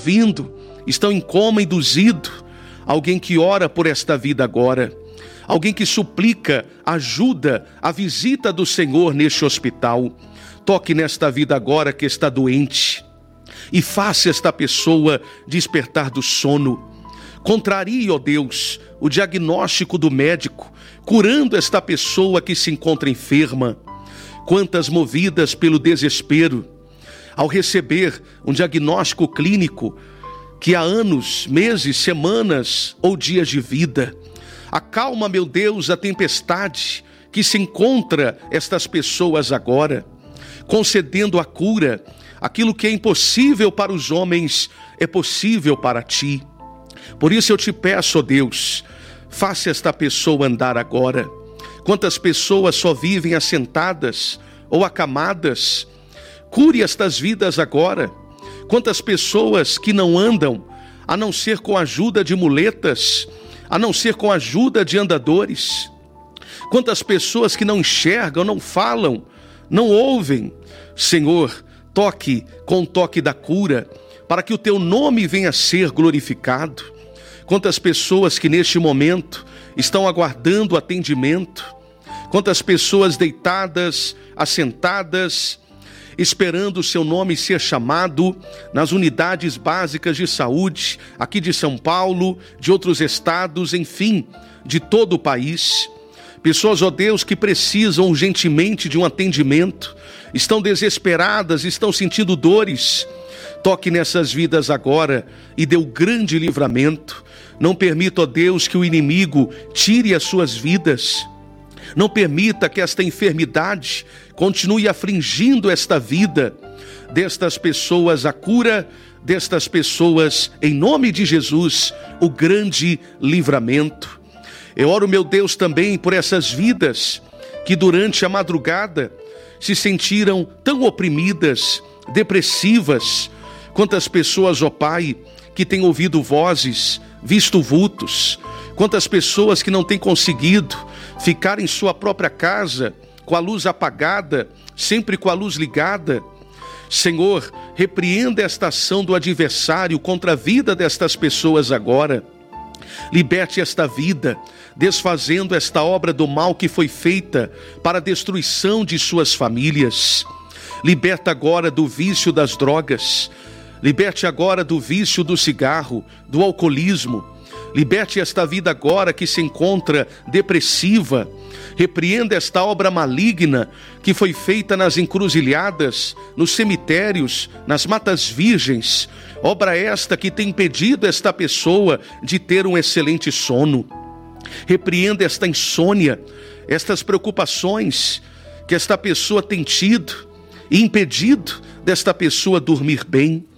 ouvindo, estão em coma induzido. Alguém que ora por esta vida agora. Alguém que suplica ajuda, a visita do Senhor neste hospital. Toque nesta vida agora que está doente e faça esta pessoa despertar do sono. Contrarie, ó Deus, o diagnóstico do médico, curando esta pessoa que se encontra enferma. Quantas movidas pelo desespero, ao receber um diagnóstico clínico que há anos, meses, semanas ou dias de vida. Acalma, meu Deus, a tempestade que se encontra estas pessoas agora, concedendo a cura. Aquilo que é impossível para os homens é possível para ti. Por isso eu te peço, ó Deus, faça esta pessoa andar agora. Quantas pessoas só vivem assentadas ou acamadas? Cure estas vidas agora. Quantas pessoas que não andam, a não ser com a ajuda de muletas, a não ser com a ajuda de andadores. Quantas pessoas que não enxergam, não falam, não ouvem. Senhor, toque com o toque da cura, para que o teu nome venha a ser glorificado. Quantas pessoas que neste momento estão aguardando atendimento. Quantas pessoas deitadas, assentadas, esperando o seu nome ser chamado nas unidades básicas de saúde, aqui de São Paulo, de outros estados, enfim, de todo o país. Pessoas, ó Deus, que precisam urgentemente de um atendimento, estão desesperadas, estão sentindo dores. Toque nessas vidas agora e dê o grande livramento. Não permita, ó Deus, que o inimigo tire as suas vidas. Não permita que esta enfermidade continue afligindo esta vida destas pessoas, a cura destas pessoas, em nome de Jesus, o grande livramento. Eu oro, meu Deus, também por essas vidas que durante a madrugada se sentiram tão oprimidas, depressivas. Quantas pessoas, ó Pai, que têm ouvido vozes, visto vultos. Quantas pessoas que não têm conseguido ficar em sua própria casa, com a luz apagada, sempre com a luz ligada. Senhor, repreenda esta ação do adversário contra a vida destas pessoas agora. Liberte esta vida, desfazendo esta obra do mal que foi feita para a destruição de suas famílias. Liberta agora do vício das drogas. Liberte agora do vício do cigarro, do alcoolismo. Liberte esta vida agora que se encontra depressiva. Repreenda esta obra maligna que foi feita nas encruzilhadas, nos cemitérios, nas matas virgens. Obra esta que tem impedido esta pessoa de ter um excelente sono. Repreenda esta insônia, estas preocupações que esta pessoa tem tido e impedido desta pessoa dormir bem.